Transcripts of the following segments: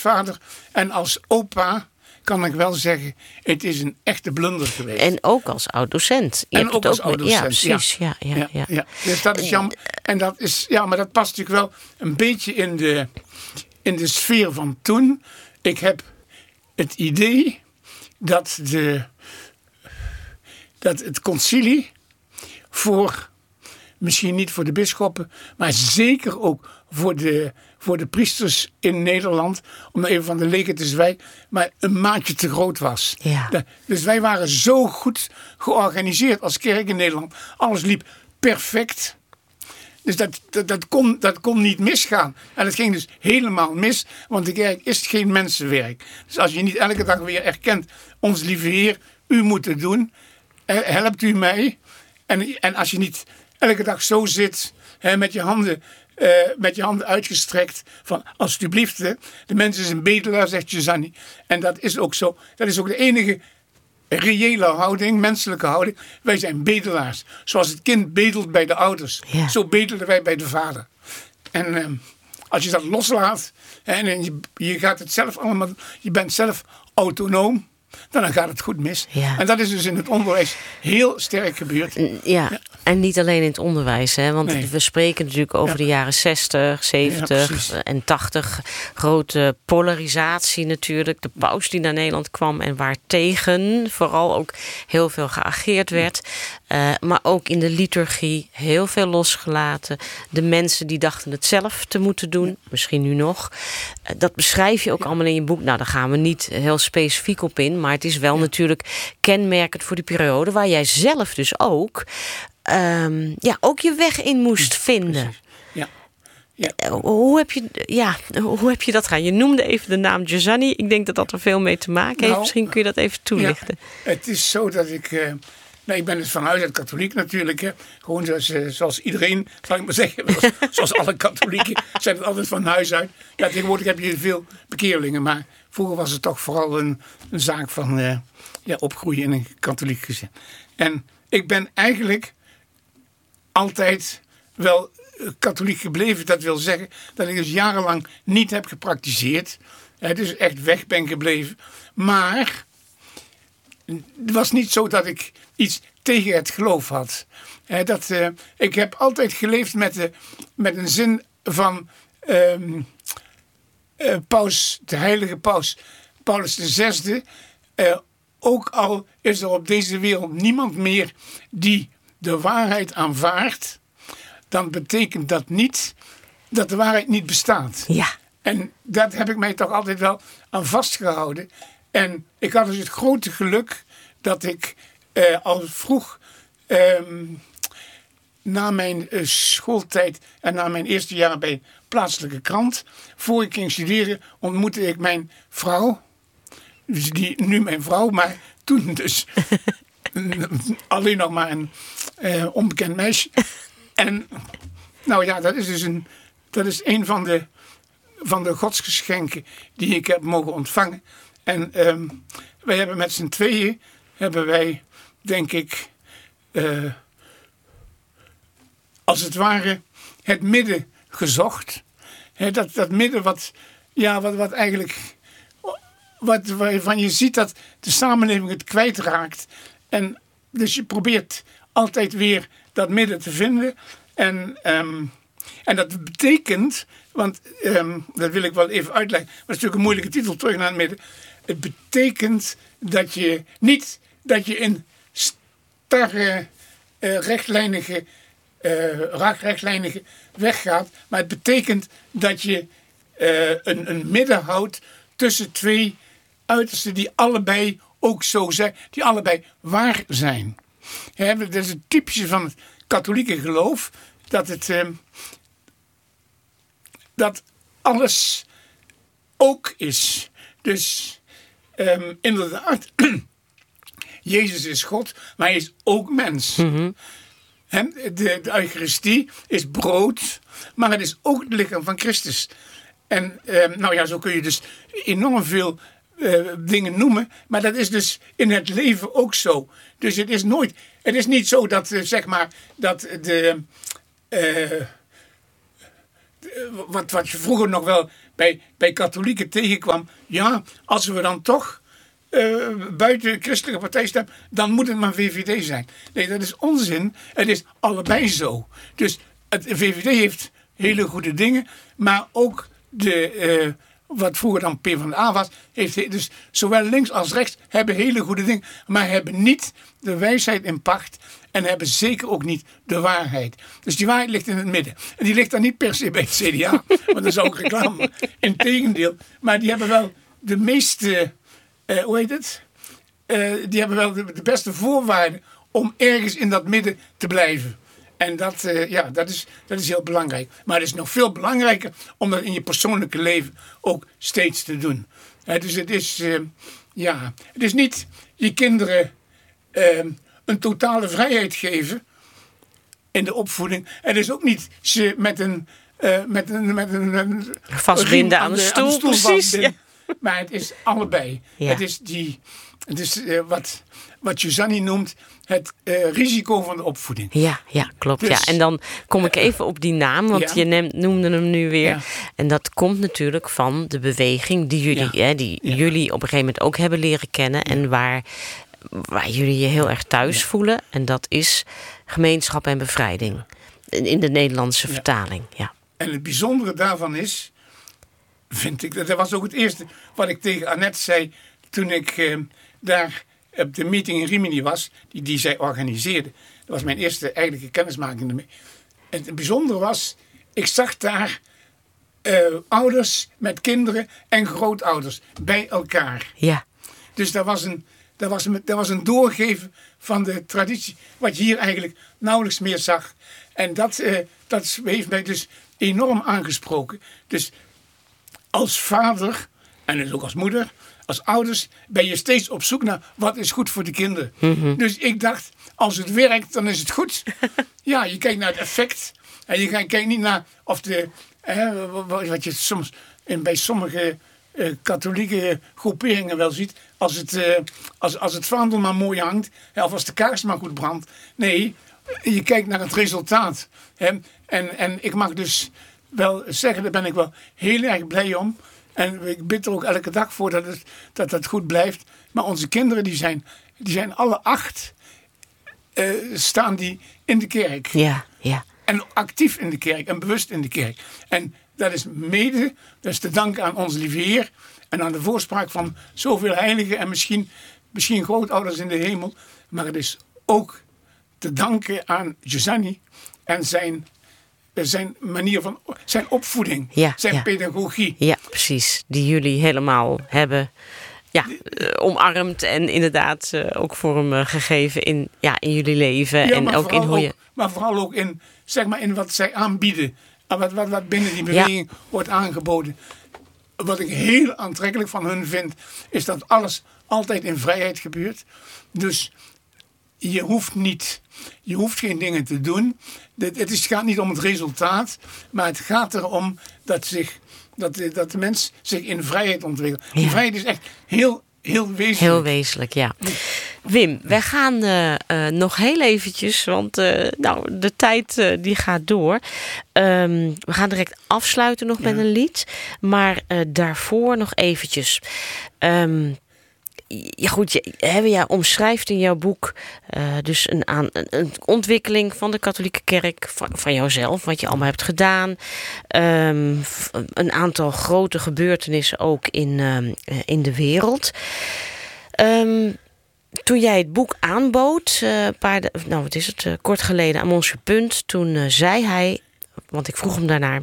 vader en als opa kan ik wel zeggen, het is een echte blunder geweest. En ook als oud-docent. En ook als oud-docent. Ja, precies. Ja. Dus dat is jammer. En dat is, maar dat past natuurlijk wel een beetje in de sfeer van toen. Ik heb het idee dat het concilie misschien niet voor de bisschoppen, maar zeker ook voor de priesters in Nederland, om nou even van de leken te zwijgen, maar een maatje te groot was. Ja. Dus wij waren zo goed georganiseerd als kerk in Nederland. Alles liep perfect. Dus dat kon niet misgaan. En het ging dus helemaal mis, want de kerk is geen mensenwerk. Dus als je niet elke dag weer erkent, ons lieve Heer, u moet het doen, helpt u mij. En als je niet elke dag zo zit, met je handen uitgestrekt, van alsjeblieft, de mens is een bedelaar, zegt Giussani. En dat is ook zo. Dat is ook de enige reële houding, menselijke houding. Wij zijn bedelaars. Zoals het kind bedelt bij de ouders. Ja. Zo bedelen wij bij de vader. En als je dat loslaat en je gaat het zelf allemaal, je bent zelf autonoom, dan gaat het goed mis. Ja. En dat is dus in het onderwijs heel sterk gebeurd. Ja. En niet alleen in het onderwijs, hè? Want we spreken natuurlijk over de jaren 60, 70 en 80. Grote polarisatie natuurlijk. De paus die naar Nederland kwam en waartegen vooral ook heel veel geageerd werd. Maar ook in de liturgie heel veel losgelaten. De mensen die dachten het zelf te moeten doen, misschien nu nog. Dat beschrijf je ook allemaal in je boek. Nou, daar gaan we niet heel specifiek op in, maar het is wel natuurlijk kenmerkend voor die periode waar jij zelf dus ook je weg in moest vinden. Ja. Hoe heb je dat gedaan? Je noemde even de naam Giussani. Ik denk dat er veel mee te maken heeft. Misschien kun je dat even toelichten. Ja, het is zo dat ik ik ben dus van huis uit katholiek natuurlijk. Hè. Gewoon zoals iedereen, zal ik maar zeggen. Zoals alle katholieken zijn het altijd van huis uit. Ja, tegenwoordig heb je veel bekeerlingen. Maar vroeger was het toch vooral een zaak van opgroeien in een katholiek gezin. En ik ben eigenlijk altijd wel katholiek gebleven. Dat wil zeggen dat ik dus jarenlang niet heb gepraktiseerd. Dus echt weg ben gebleven. Maar het was niet zo dat ik iets tegen het geloof had. Ik heb altijd geleefd met een zin van de heilige paus Paulus VI. Ook al is er op deze wereld niemand meer die de waarheid aanvaardt, dan betekent dat niet dat de waarheid niet bestaat. Ja. En dat heb ik mij toch altijd wel aan vastgehouden. En ik had dus het grote geluk dat ik al vroeg na mijn schooltijd en na mijn eerste jaar bij een plaatselijke krant, voor ik ging studeren, ontmoette ik mijn vrouw. Dus nu mijn vrouw, maar toen dus alleen nog maar een onbekend meisje. En dat is een van de godsgeschenken die ik heb mogen ontvangen. En wij hebben met z'n tweeën, denk ik, als het ware het midden gezocht. Dat midden wat eigenlijk, waarvan je ziet dat de samenleving het kwijtraakt. En dus je probeert altijd weer dat midden te vinden. En dat betekent, want dat wil ik wel even uitleggen, maar het is natuurlijk een moeilijke titel, terug naar het midden. Het betekent dat je niet in starre rechtlijnige weg gaat, maar het betekent dat je een midden houdt tussen twee uitersten die allebei ook zo zijn, die allebei waar zijn. Dat is het typische van het katholieke geloof, dat alles ook is. Dus inderdaad, Jezus is God, maar hij is ook mens. Mm-hmm. De Eucharistie is brood, maar het is ook het lichaam van Christus. En zo kun je dus enorm veel dingen noemen, maar dat is dus in het leven ook zo. Dus het is niet zo dat wat je vroeger nog wel bij katholieken tegenkwam. Ja, als we dan toch buiten de christelijke partij stemmen, dan moet het maar VVD zijn. Nee, dat is onzin. Het is allebei zo. Dus het VVD heeft hele goede dingen, maar ook wat vroeger dan PvdA was, heeft dus zowel links als rechts hebben hele goede dingen, maar hebben niet de wijsheid in pacht en hebben zeker ook niet de waarheid. Dus die waarheid ligt in het midden. En die ligt dan niet per se bij het CDA, want dat is ook reclame. Integendeel. Maar die hebben wel de meeste, die hebben wel de beste voorwaarden om ergens in dat midden te blijven. En dat is heel belangrijk. Maar het is nog veel belangrijker om dat in je persoonlijke leven ook steeds te doen. Dus het is niet je kinderen een totale vrijheid geven in de opvoeding. Het is ook niet ze met een vastbinden aan de stoel. Precies. Ja. Maar het is allebei. Ja. Het is wat Giussani noemt het risico van de opvoeding. Ja, klopt. Dus, ja. En dan kom ik even op die naam, want je noemde hem nu weer. Ja. En dat komt natuurlijk van de beweging die jullie, jullie op een gegeven moment ook hebben leren kennen. Ja. En waar jullie je heel erg thuis voelen. En dat is gemeenschap en bevrijding. In de Nederlandse vertaling. Ja. En het bijzondere daarvan is, vind ik, dat was ook het eerste wat ik tegen Annette zei toen ik daar op de meeting in Rimini was, die zij organiseerde. Dat was mijn eerste eigenlijke kennismaking ermee. En het bijzondere was, ik zag daar ouders met kinderen en grootouders bij elkaar. Ja. Dus dat was een doorgeven van de traditie, wat je hier eigenlijk nauwelijks meer zag. En dat heeft mij dus enorm aangesproken. Dus als vader, en dus ook als moeder, als ouders, ben je steeds op zoek naar wat is goed voor de kinderen. Mm-hmm. Dus ik dacht, als het werkt, dan is het goed. Ja, je kijkt naar het effect. En je kijkt niet naar of wat je soms bij sommige katholieke groeperingen wel ziet. Als het vaandel maar mooi hangt, of als de kaars maar goed brandt. Nee, je kijkt naar het resultaat. En ik mag dus wel zeggen, daar ben ik wel heel erg blij om. En ik bid er ook elke dag voor dat het goed blijft. Maar onze kinderen, die zijn alle 8, staan die in de kerk. Ja. En actief in de kerk en bewust in de kerk. En dat is te danken aan onze lieve Heer. En aan de voorspraak van zoveel heiligen en misschien grootouders in de hemel. Maar het is ook te danken aan Giussani en zijn manier van, zijn opvoeding, zijn pedagogie. Ja, precies. Die jullie helemaal hebben omarmd en inderdaad ook vorm gegeven in jullie leven. Ja, en ook in hoe je... Maar vooral ook in, zeg maar, in wat zij aanbieden. Wat binnen die beweging wordt aangeboden. Wat ik heel aantrekkelijk van hun vind, is dat alles altijd in vrijheid gebeurt. Dus je hoeft geen dingen te doen. Het gaat niet om het resultaat, maar het gaat erom dat de mens zich in vrijheid ontwikkelt. Die vrijheid is echt heel wezenlijk. Heel wezenlijk, ja. Wim, wij gaan nog heel eventjes, want de tijd die gaat door. We gaan direct afsluiten nog met een lied. Maar daarvoor nog eventjes. Je omschrijft in jouw boek dus een ontwikkeling van de katholieke kerk, van jouzelf, wat je allemaal hebt gedaan. Een aantal grote gebeurtenissen ook in de wereld. Toen jij het boek aanbood, kort geleden aan Monsieur Punt, toen zei hij, want ik vroeg hem daarnaar,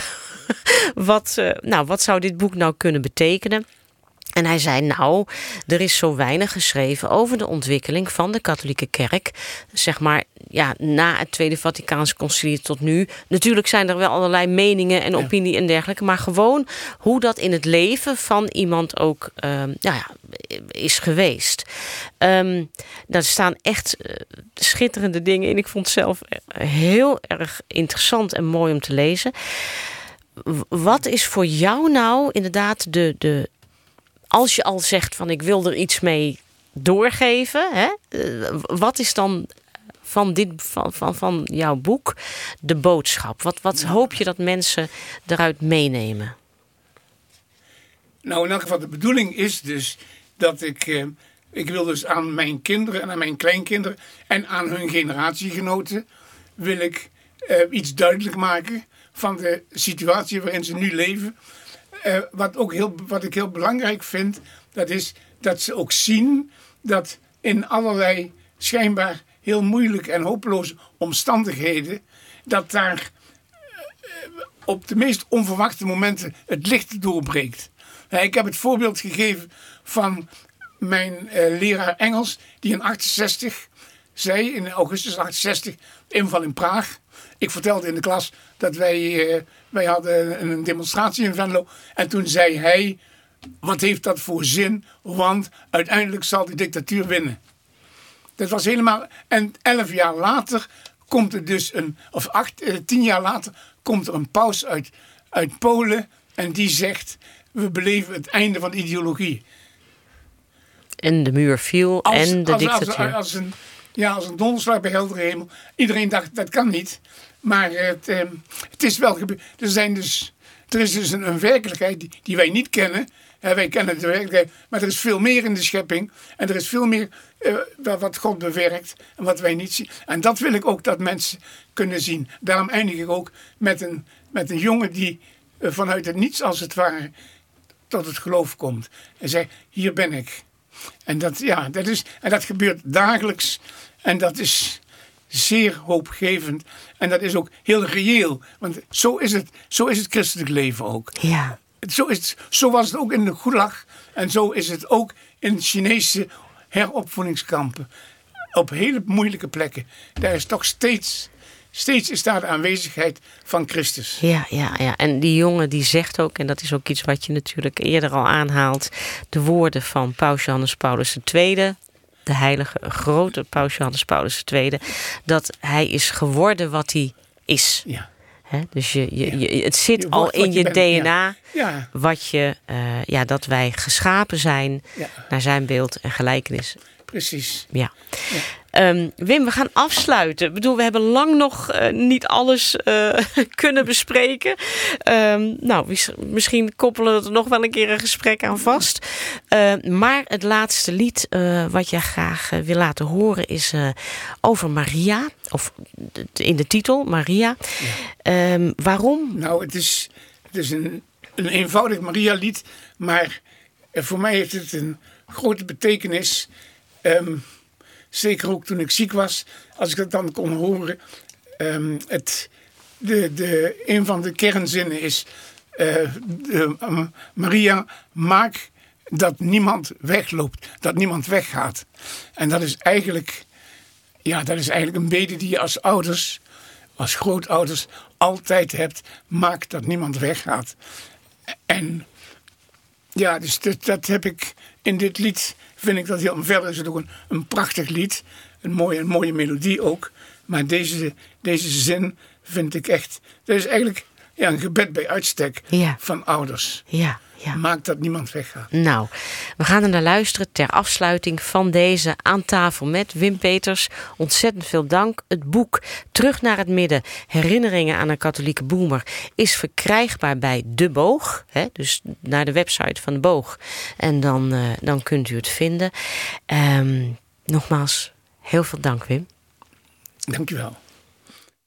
wat zou dit boek nou kunnen betekenen? En hij zei, er is zo weinig geschreven over de ontwikkeling van de katholieke kerk. Zeg maar, na het Tweede Vaticaanse Concilie tot nu. Natuurlijk zijn er wel allerlei meningen en opinie en dergelijke. Maar gewoon hoe dat in het leven van iemand ook is geweest. Daar staan echt schitterende dingen in. Ik vond het zelf heel erg interessant en mooi om te lezen. Wat is voor jou nou inderdaad als je al zegt van ik wil er iets mee doorgeven, hè? Wat is dan van jouw boek de boodschap? Wat hoop je dat mensen eruit meenemen? Nou, in elk geval de bedoeling is dus dat ik wil dus aan mijn kinderen en aan mijn kleinkinderen en aan hun generatiegenoten wil ik iets duidelijk maken van de situatie waarin ze nu leven. Wat ik heel belangrijk vind, dat is dat ze ook zien dat in allerlei schijnbaar heel moeilijke en hopeloze omstandigheden, dat daar op de meest onverwachte momenten het licht doorbreekt. Ik heb het voorbeeld gegeven van mijn leraar Engels, die in 68 zei, in augustus 68, inval in Praag. Ik vertelde in de klas dat wij hadden een demonstratie in Venlo. En toen zei hij, wat heeft dat voor zin? Want uiteindelijk zal de dictatuur winnen. Dat was helemaal... En 11 jaar later komt er dus 10 jaar later komt er een paus uit Polen. En die zegt, we beleven het einde van de ideologie. En de muur viel en de dictatuur. Als een donderslag bij heldere hemel. Iedereen dacht, dat kan niet. Maar het is wel gebeurd. Er is dus een werkelijkheid die wij niet kennen. Wij kennen de werkelijkheid, maar er is veel meer in de schepping. En er is veel meer wat God bewerkt en wat wij niet zien. En dat wil ik ook dat mensen kunnen zien. Daarom eindig ik ook met een jongen die vanuit het niets als het ware tot het geloof komt. En zegt, hier ben ik. En dat gebeurt dagelijks. En dat is zeer hoopgevend. En dat is ook heel reëel. Want zo is het christelijk leven ook. Ja. Zo was het ook in de Gulag. En zo is het ook in Chinese heropvoedingskampen. Op hele moeilijke plekken. Daar is toch steeds is daar de aanwezigheid van Christus. Ja. En die jongen die zegt ook, en dat is ook iets wat je natuurlijk eerder al aanhaalt, de woorden van Paus Johannes Paulus II, de heilige grote Paus Johannes Paulus II, dat hij is geworden wat hij is. Ja. Dus het zit al in je DNA, dat wij geschapen zijn naar zijn beeld en gelijkenis. Precies. Ja. Wim, we gaan afsluiten. Ik bedoel, we hebben lang nog niet alles kunnen bespreken. Misschien koppelen we er nog wel een keer een gesprek aan vast. Maar het laatste lied wat jij graag wil laten horen is over Maria. Of in de titel, Maria. Ja. Waarom? Nou, het is een eenvoudig Maria-lied. Maar voor mij heeft het een grote betekenis. Zeker ook toen ik ziek was, als ik dat dan kon horen. Een van de kernzinnen is, Maria, maak dat niemand wegloopt, dat niemand weggaat. En dat is eigenlijk een bede die je als ouders, als grootouders, altijd hebt. Maak dat niemand weggaat. En ja, dus dat heb ik in dit lied, vind ik dat heel. Verder is het ook een prachtig lied. Een mooie melodie ook. Maar deze zin vind ik echt. Dat is eigenlijk een gebed bij uitstek van ouders. Ja. Maak dat niemand weggaat. Nou, we gaan er naar luisteren ter afsluiting van deze Aan tafel met Wim Peters. Ontzettend veel dank. Het boek Terug naar het Midden, herinneringen aan een katholieke boomer, is verkrijgbaar bij De Boog. Dus naar de website van De Boog. En dan kunt u het vinden. Nogmaals, heel veel dank, Wim. Dank u wel.